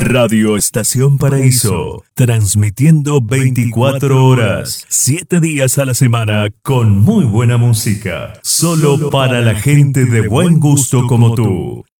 Radio Estación Paraíso, transmitiendo 24 horas, 7 días a la semana, con muy buena música, solo para la gente de buen gusto como tú.